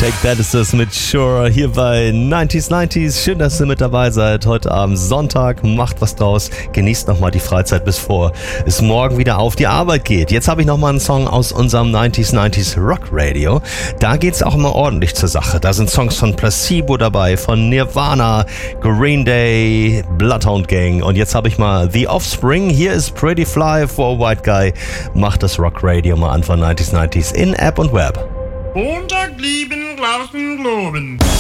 Take That ist es mit Sure hier bei 90s. Schön, dass ihr mit dabei seid. Heute Abend Sonntag, macht was draus. Genießt nochmal die Freizeit, bis vor es morgen wieder auf die Arbeit geht. Jetzt habe ich nochmal einen Song aus unserem 90s Rock Radio. Da geht's auch immer ordentlich zur Sache. Da sind Songs von Placebo dabei, von Nirvana, Green Day, Bloodhound Gang. Und jetzt habe ich mal The Offspring. Hier ist Pretty Fly for a White Guy. Macht das Rock Radio mal an von 90s in App und Web. Montag lieben, draußen globen.